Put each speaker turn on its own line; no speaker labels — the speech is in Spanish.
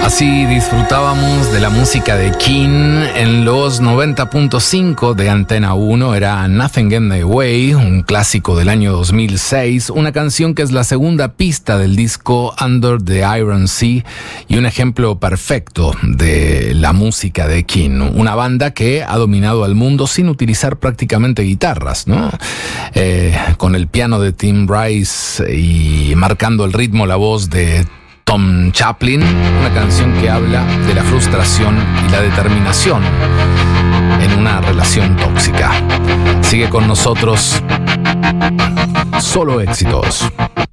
Así disfrutábamos de la música de King en los 90.5 de Antena 1. Era Nothing in the Way, un clásico del año 2006, una canción que es la segunda pista del disco Under the Iron Sea y un ejemplo perfecto de la música de King, una banda que ha dominado al mundo sin utilizar prácticamente guitarras, ¿no? Con el piano de Tim Rice y marcando el ritmo la voz de Tom Chaplin, una canción que habla de la frustración y la determinación en una relación tóxica. Sigue con nosotros, Solo Éxitos.